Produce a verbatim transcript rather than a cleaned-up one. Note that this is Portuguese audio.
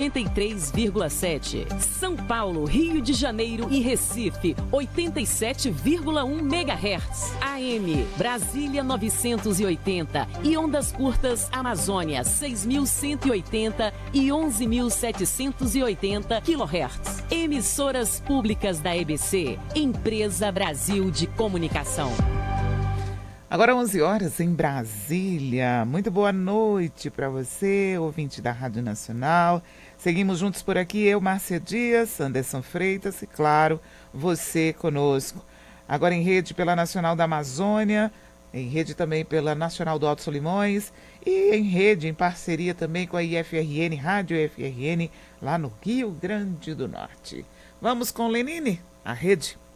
noventa e três vírgula sete. São Paulo, Rio de Janeiro e Recife, oitenta e sete vírgula um megahertz. A M, Brasília novecentos e oitenta e ondas curtas Amazônia seis mil cento e oitenta e onze mil setecentos e oitenta quilohertz. Emissoras públicas da E B C, Empresa Brasil de Comunicação. Agora onze horas em Brasília. Muito boa noite para você, ouvinte da Rádio Nacional. Seguimos juntos por aqui, eu, Márcia Dias, Anderson Freitas e, claro, você conosco. Agora em rede pela Nacional da Amazônia, em rede também pela Nacional do Alto Solimões e em rede, em parceria também com a I F R N, Rádio F R N, lá no Rio Grande do Norte. Vamos com Lenine, a rede.